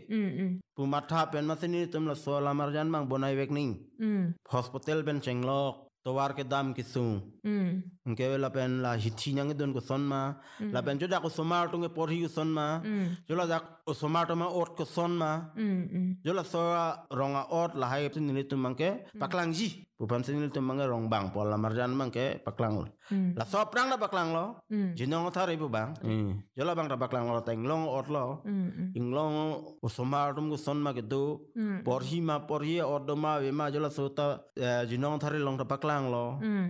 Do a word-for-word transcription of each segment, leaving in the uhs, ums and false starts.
pu matha pen masini tum la so la marjan bang bonai wek ning hospital ben chenglok towar ke dam ki sung ke la pen la hithi nyang don ko son ma la pen joda ko somar tung e porhi ko son ma jola dak o somar ma ot ko son ma jola so ronga ot la hai tin ni tum mangke paklang ji pu pam sin ni tum mangke rong bang pol la marjan mangke paklang la so prang la paklang lo jinong thare bu bang jola bang ra paklang lo teng long ot lo ing long o somar tum ko son ma ke do porhi ma porhi ot do ma we ma jola so ta jinong thare long ra paklang lo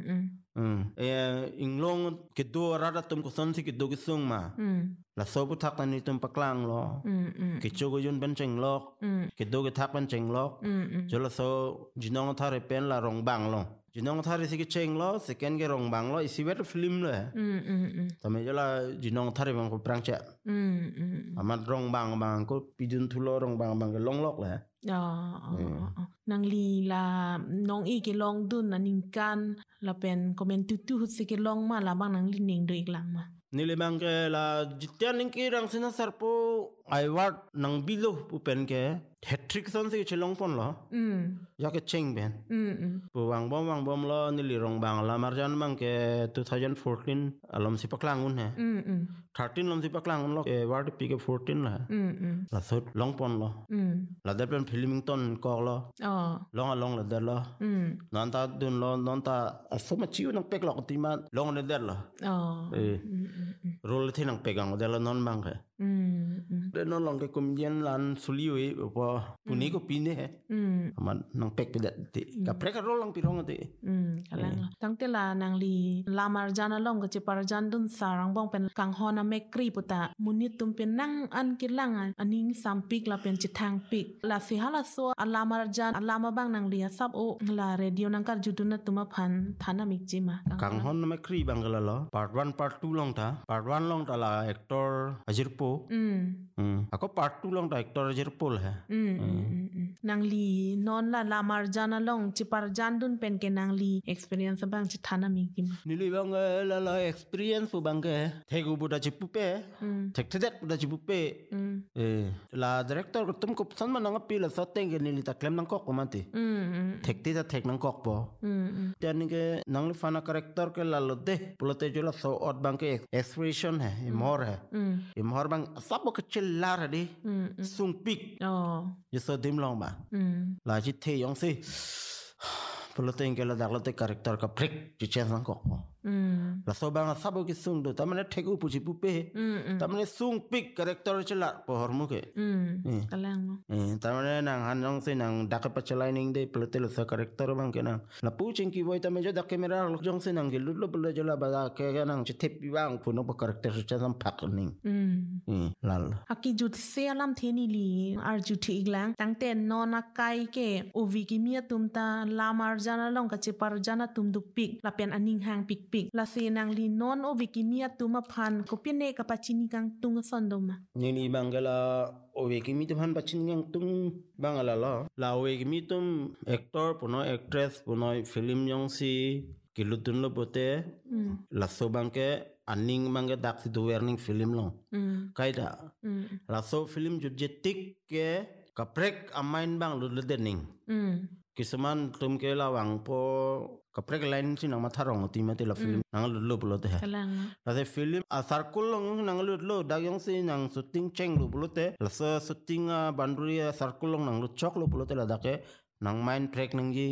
ing long ke do rada tum ko son si ke do ke sung ma la so bu thak ni tum paklang lo ke chogo yun ben cheng lok ke do ke thak ben cheng lok jola so jinong thare pen la rong bang lo jinong thare si ke cheng lo second ke rong bang lo isi wer film lo tame jola jinong thare bang ko prang cha amat rong bang bang ko pidun thulo rong bang bang ke long lok la nang li la nong i ke long dun na ning kan la pen komen tu tu se ke long ma la bang nang li ning do ik lang ma nile bang ke la jitian ning ki rang sina sarpo ai wat nang bilo pu pen ke hat-trick son se chelong pon lo ya ke cheng ben pu wang bom wang bom lo nili rong bang la marjan bang ke twenty fourteen alom si paklang un he thirteen lom si paklang un lo ke wat pi ke fourteen la la sot long pon lo la der pen filming ton ko lo long long la der lo non ta dun lo non ta asoma chiu nang pek lo ti ma long le der lo eh rol thi nang pegang der lo non bang ke de non long ke comedian lan suliwi po puni ko pine he man nang pek pe ti ka prek rol long pi rong ti kalang tang te la nang li la marjana long ke par jan dun sarang bong pen kang hona mekri puta munit tum pen nang an kilang aning sampik la pen chithang pik la si hala so ala marjan ala ma bang nang li sab o la radio nang kar juduna tuma phan thana mik jima kang hon mekri bang la lo part one part two long ta part one long ta la actor ajirpo ako part two long ta actor ajirpo hai nang li non la la marjana long chi par jan dun pen ke nang li experience bang chi thana mi kim nili bang la la experience pu bang ke thegu buda chi pupe thek thedet buda chi pupe eh la director ko tum ko san ma nang pi la sa teng ke nili ta klem nang kok ko mati thek ti ta thek nang kok po ten ke nang li fana character ke la lo de plote jola so ot bang ke expression hai mor hai mor bang sab ko chillar di sung pik ye so dim long ba la chi the yong se plote ke la dak lo te character ka prick chi chen sang kok la so bang sab ko sung do tamane thegu pu chi pu pe tamane sung pik character chila po hormu ke kalang eh tamane nang han yong se nang dak pa chalai ning de plote lo sa character bang ke nang la pu ching ki voi tamane jo dak camera lo jong se nang ke lu lo lo jola ba ke ke nang chi thep pi bang pu no pa character cha sam phak ning lal aki jut se alam theni li ar ju thi iglang tang ten nona kai ke ovi ki mia tumta la marjana long ka che par jana tum du pik la pen aning hang pik pik la se nang li non ovi ki mia tuma phan ko pine ka pachini kang tung sondoma ni ni bangala ovi ki mi tum pachini kang tung bangala lo la ovi ki mi tum actor puno actress puno film yong si kilutun lo bote la so bangke aning mangge dak si do warning film lo kaida la so film ju jetik ke kaprek amain bang lu ledening kisaman tum ke lawang po kaprek lain si nang matharong ti mate la film nang lu lu lo te la se film a circle long nang lu lo da yong si nang shooting cheng lu lo te la so shooting banduri circle long nang lu chok lu lo te la da ke nang main track nang ji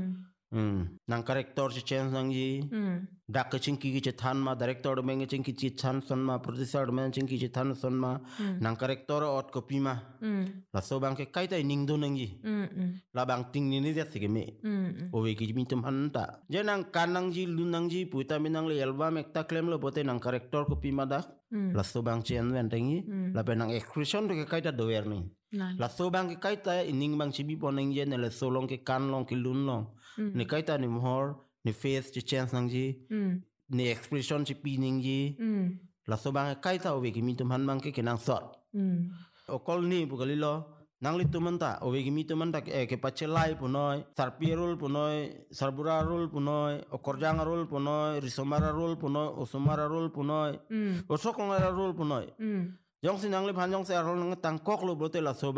nang character si change nang ji dak chingki ki chan ma director meng chingki chi chan son ma producer meng chingki chi than son ma nang character ot copy ma la so bang ke kai tai ning do nang ji la bang ting ni ni ja se me o we ki mi tum han ta je nang kan nang ji lu nang ji pu ta mi nang le album ek ta claim lo bote nang character copy ma da la so bang chen wen tang yi la pe nang expression ke kai ta do wer ni la so bang ke kai ta ning bang chi bi bon nang je ne la so long ke kan long ke lun long ni kai ta ni mor ni face chi chance nang ji ni expression chi pi ning ji la so bang kai ta we ki mi tum han bang ke ke nang sot o kol ni bu gali lo nang li tum ta o we ki mi tum ta ke pa chelai pu noi sarpierul pu noi sarbura rul pu noi o korjang rul pu noi risomara rul pu noi o sumara rul pu noi o sokong rul pu noi jong sin nang li phan jong se rol nang tang kok lo bo te la so